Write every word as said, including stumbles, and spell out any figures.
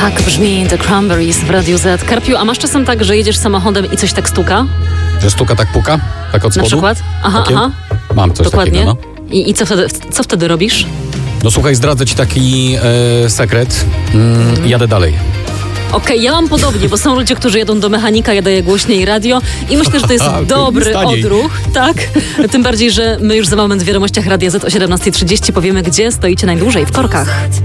Tak brzmi The Cranberries w Radiu Z. Karpiu, a masz czasem tak, że jedziesz samochodem i coś tak stuka? Że stuka tak puka? Tak od spodu? Na przykład? Aha, Takie? aha. Mam coś Dokładnie. takiego, no. I, i co, wtedy, co wtedy robisz? No słuchaj, zdradzę ci taki e, sekret. Mm, mm. Jadę dalej. Okej, okay, ja mam podobnie, bo są ludzie, którzy jadą do mechanika, ja daję głośniej radio i myślę, że to jest dobry odruch, tak? Tym bardziej, że my już za moment w wiadomościach Radia Z o siedemnasta trzydzieści powiemy, gdzie stoicie najdłużej w korkach.